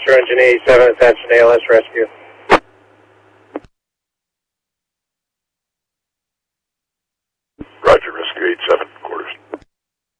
Rescue Engine 87, attention ALS Rescue. Roger, Rescue 87.